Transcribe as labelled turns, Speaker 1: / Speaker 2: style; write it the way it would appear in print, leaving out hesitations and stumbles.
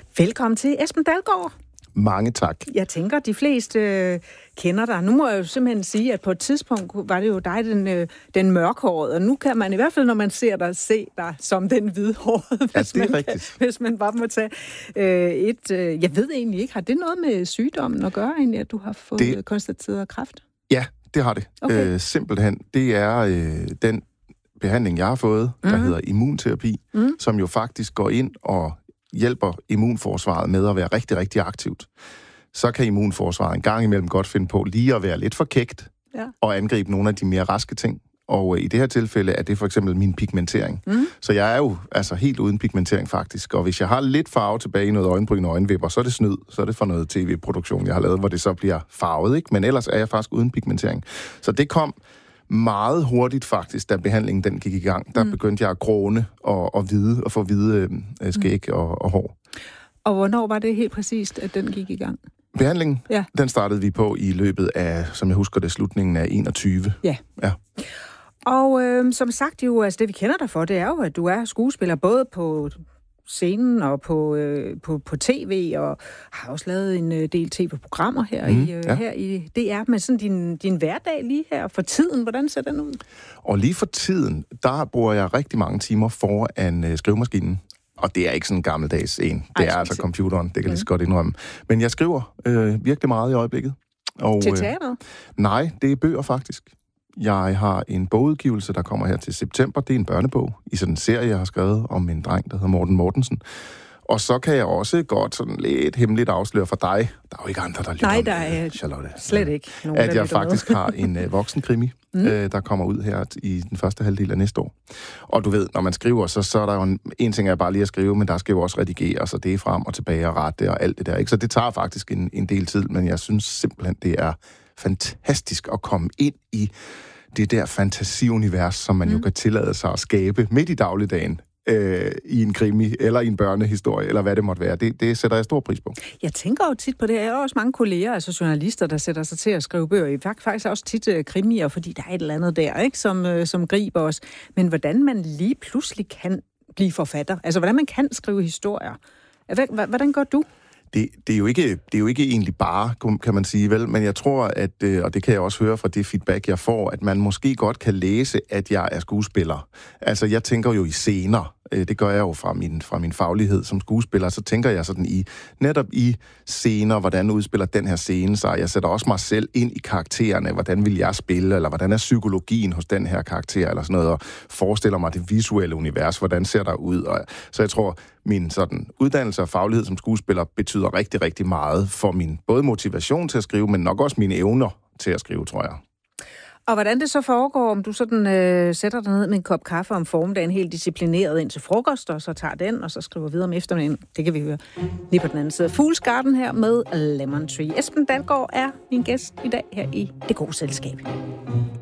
Speaker 1: Velkommen til Esben Dalgaard.
Speaker 2: Mange tak.
Speaker 1: Jeg tænker, de fleste kender dig. Nu må jeg jo simpelthen sige, at på et tidspunkt var det jo dig, den mørkhårede, og nu kan man i hvert fald, når man ser dig, se dig som den hvidhårede, hvis man bare må tage jeg ved egentlig ikke, har det noget med sygdommen at gøre egentlig, at du har fået konstateret kræft?
Speaker 2: Ja, det har det.
Speaker 1: Okay.
Speaker 2: Simpelthen. Det er den behandling, jeg har fået, der hedder immunterapi, som jo faktisk går ind og hjælper immunforsvaret med at være rigtig, rigtig aktivt. Så kan immunforsvaret en gang imellem godt finde på lige at være lidt for kægt og angribe nogle af de mere raske ting. Og i det her tilfælde er det for eksempel min pigmentering. Så jeg er jo altså helt uden pigmentering faktisk. Og hvis jeg har lidt farve tilbage i noget øjenbryn og øjenvipper, så er det snyd. Så er det for noget tv-produktion, jeg har lavet, hvor det så bliver farvet, ikke? Men ellers er jeg faktisk uden pigmentering. Så det kom meget hurtigt faktisk, da behandlingen den gik i gang. Der begyndte jeg at gråne og få hvide skæg og hår.
Speaker 1: Og hvornår var det helt præcist, at den gik i gang?
Speaker 2: Behandlingen, den startede vi på i løbet af, som jeg husker det, slutningen af 21.
Speaker 1: Ja. Og som sagt jo, altså det vi kender dig for, det er jo, at du er skuespiller både på scenen og på tv, og har også lavet en del tv-programmer her i DR, men sådan din hverdag lige her for tiden, hvordan ser den ud? Og
Speaker 2: lige for tiden, der bruger jeg rigtig mange timer foran skrivemaskinen. Og det er ikke sådan en gammeldags en. Det er altså computeren, det kan jeg lige så godt indrømme. Men jeg skriver virkelig meget i øjeblikket. Og,
Speaker 1: til teateret?
Speaker 2: Nej, det er bøger faktisk. Jeg har en bogudgivelse, der kommer her til september. Det er en børnebog i sådan en serie, jeg har skrevet om en dreng, der hedder Morten Mortensen. Og så kan jeg også godt sådan lidt hemmeligt afsløre for dig. Der er jo ikke andre, der lytter.
Speaker 1: Nej, der er
Speaker 2: Charlotte.
Speaker 1: Slet ikke nogen,
Speaker 2: at jeg faktisk har en voksenkrimi, der kommer ud her i den første halvdel af næste år. Og du ved, når man skriver, så er der jo en ting er bare lige at skrive, men der skal jo også redigere, så det er frem og tilbage og rette og alt det der. Ikke? Så det tager faktisk en del tid, men jeg synes simpelthen, det er fantastisk at komme ind i det der fantasiunivers, som man jo kan tillade sig at skabe midt i dagligdagen i en krimi, eller i en børnehistorie, eller hvad det måtte være. Det sætter jeg stor pris på. Jeg
Speaker 1: tænker jo tit på det. Jeg har også mange kolleger, altså journalister, der sætter sig til at skrive bøger. Faktisk også tit krimier, fordi der er et eller andet der, ikke, som griber os. Men hvordan man lige pludselig kan blive forfatter? Altså, hvordan man kan skrive historier? Hvordan gør du?
Speaker 2: Det er jo ikke egentlig bare, kan man sige, vel? Men jeg tror, at, og det kan jeg også høre fra det feedback, jeg får, at man måske godt kan læse, at jeg er skuespiller. Altså, jeg tænker jo i scener. Det gør jeg jo fra min faglighed som skuespiller. Så tænker jeg sådan netop i scener, hvordan udspiller den her scene sig. Jeg sætter også mig selv ind i karaktererne. Hvordan vil jeg spille, eller hvordan er psykologien hos den her karakter, eller sådan noget, og forestiller mig det visuelle univers, hvordan ser der ud. Og, så jeg tror, min sådan uddannelse og faglighed som skuespiller betyder rigtig, rigtig meget for min både motivation til at skrive, men nok også mine evner til at skrive, tror jeg.
Speaker 1: Og hvordan det så foregår, om du sådan sætter dig ned med en kop kaffe om formiddagen, helt disciplineret ind til frokost, og så tager den, og så skriver videre om eftermiddagen. Det kan vi høre lige på den anden side af Fools Garden her med Lemon Tree. Esben Dalgaard er min gæst i dag her i Det Gode Selskab.